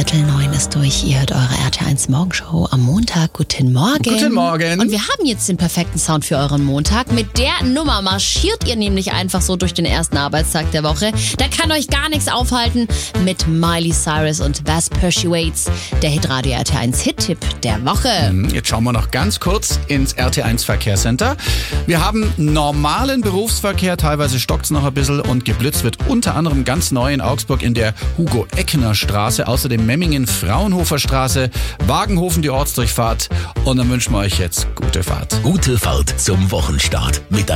8:45 ist durch. Ihr hört eure RT1 Morgenshow am Montag. Guten Morgen. Guten Morgen. Und wir haben jetzt den perfekten Sound für euren Montag. Mit der Nummer marschiert ihr nämlich einfach so durch den ersten Arbeitstag der Woche. Da kann euch gar nichts aufhalten mit Miley Cyrus und Vas Persuades. Der Hitradio RT1 Hit-Tipp der Woche. Jetzt schauen wir noch ganz kurz ins RT1 Verkehrscenter. Wir haben normalen Berufsverkehr, teilweise stockt es noch ein bisschen und geblitzt wird unter anderem ganz neu in Augsburg in der Hugo-Eckner-Straße, außerdem Memmingen-Fraunhofer-Straße, Wagenhofen die Ortsdurchfahrt und dann wünschen wir euch jetzt gute Fahrt. Gute Fahrt zum Wochenstart mit